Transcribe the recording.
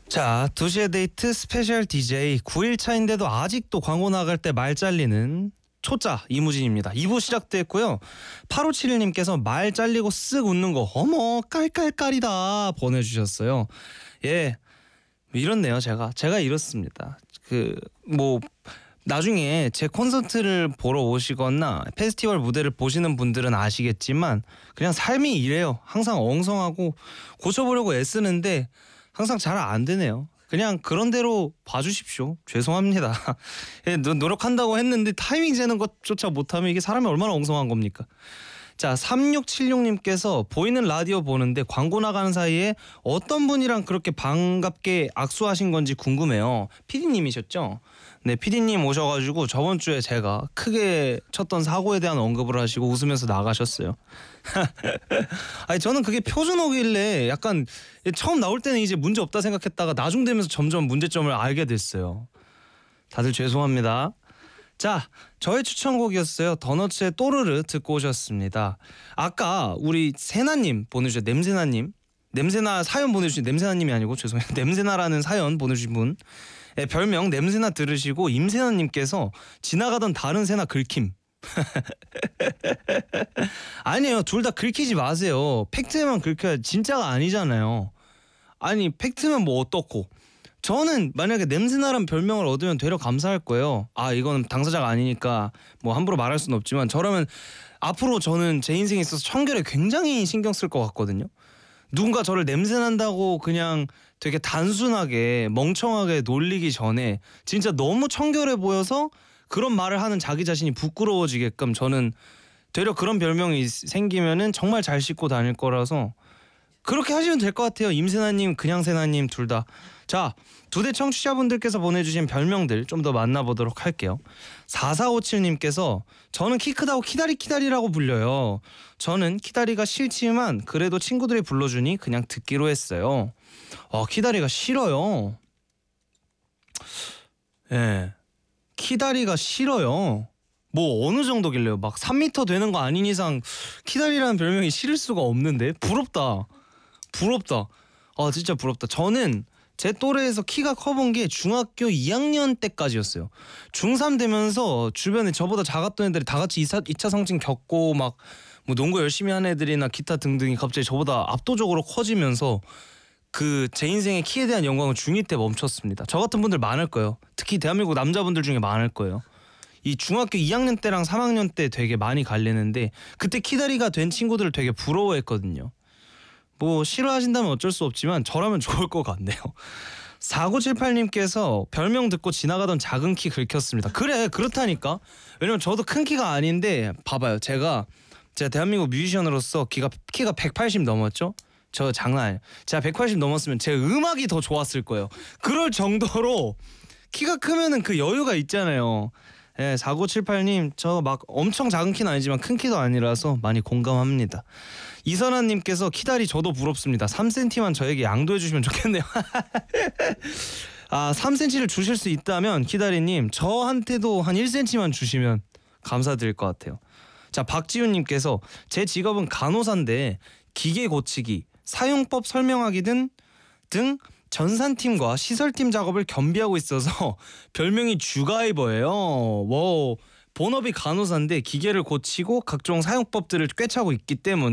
자, 2시의 데이트 스페셜 DJ 9일차인데도 아직도 광고 나갈 때 말 잘리는 초짜 이무진입니다. 2부 시작됐고요. 8571님께서 말 잘리고 쓱 웃는 거 어머 깔깔깔이다 보내주셨어요. 예, 이렇네요. 제가 이렇습니다. 뭐 나중에 제 콘서트를 보러 오시거나 페스티벌 무대를 보시는 분들은 아시겠지만 그냥 삶이 이래요. 항상 엉성하고 고쳐보려고 애쓰는데 항상 잘 안 되네요. 그냥 그런 대로 봐주십시오. 죄송합니다. 예, 노력한다고 했는데 타이밍 재는 것조차 못하면 이게 사람이 얼마나 엉성한 겁니까? 자, 3676님께서 보이는 라디오 보는데 광고 나가는 사이에 어떤 분이랑 그렇게 반갑게 악수하신 건지 궁금해요. PD님이셨죠? 네, PD님 오셔가지고 저번 주에 제가 크게 쳤던 사고에 대한 언급을 하시고 웃으면서 나가셨어요. 아니 저는 그게 표준어길래 약간 처음 나올 때는 이제 문제 없다 생각했다가 나중 되면서 점점 문제점을 알게 됐어요. 다들 죄송합니다. 자, 저의 추천곡이었어요. 더너츠의 또르르 듣고 오셨습니다. 아까 우리 세나님 보내주신 냄새나님, 냄새나 사연 보내주신 냄새나님이 아니고 죄송해요. 냄새나라는 사연 보내주신 분, 별명 냄새나 들으시고 임세나님께서 지나가던 다른 새나 긁힘. 아니에요. 둘 다 긁히지 마세요. 팩트에만 긁혀야 진짜가 아니잖아요. 아니 팩트면 뭐 어떻고. 저는 만약에 냄새나란 별명을 얻으면 되려 감사할 거예요. 아 이거는 당사자가 아니니까 뭐 함부로 말할 수는 없지만 저라면 앞으로 저는 제 인생에 있어서 청결에 굉장히 신경 쓸 것 같거든요. 누군가 저를 냄새난다고 그냥 되게 단순하게 멍청하게 놀리기 전에 진짜 너무 청결해 보여서 그런 말을 하는 자기 자신이 부끄러워지게끔 저는 되려 그런 별명이 생기면은 정말 잘 씻고 다닐 거라서 그렇게 하시면 될 것 같아요. 임세나님, 그냥세나님 둘 다. 자, 두 대 청취자분들께서 보내주신 별명들 좀 더 만나보도록 할게요. 4457님께서 저는 키 크다고 키다리라고 불려요. 저는 키다리가 싫지만 그래도 친구들이 불러주니 그냥 듣기로 했어요. 키다리가 싫어요. 예, 키다리가 싫어요. 뭐 어느 정도길래요? 막 3m 되는 거 아닌 이상 키다리라는 별명이 싫을 수가 없는데 부럽다. 진짜 부럽다. 저는 제 또래에서 키가 커본 게 중학교 2학년 때까지였어요. 중3 되면서 주변에 저보다 작았던 애들이 다 같이 2차 성징 겪고 막 뭐 농구 열심히 하는 애들이나 기타 등등이 갑자기 저보다 압도적으로 커지면서 제 인생의 키에 대한 영광은 중2 때 멈췄습니다. 저 같은 분들 많을 거예요. 특히 대한민국 남자분들 중에 많을 거예요. 이 중학교 2학년 때랑 3학년 때 되게 많이 갈리는데 그때 키다리가 된 친구들을 되게 부러워했거든요. 뭐 싫어하신다면 어쩔 수 없지만 저라면 좋을 것 같네요. 4978님께서 별명 듣고 지나가던 작은 키 긁혔습니다. 그래 그렇다니까. 왜냐면 저도 큰 키가 아닌데 봐봐요. 제가 대한민국 뮤지션으로서 키가 180 넘었죠? 저 장난 아니에요. 제가 180 넘었으면 제 음악이 더 좋았을 거예요. 그럴 정도로 키가 크면은 그 여유가 있잖아요. 예, 4978님 저 막 엄청 작은 키는 아니지만 큰 키도 아니라서 많이 공감합니다. 이선아님께서 키다리 저도 부럽습니다. 3cm만 저에게 양도해 주시면 좋겠네요. 3cm를 주실 수 있다면 키다리님 저한테도 한 1cm만 주시면 감사드릴 것 같아요. 자, 박지훈님께서 제 직업은 간호사인데 기계 고치기, 사용법 설명하기 등 전산팀과 시설팀 작업을 겸비하고 있어서 별명이 쥐가이버예요. 본업이 간호사인데 기계를 고치고 각종 사용법들을 꿰차고 있기 때문에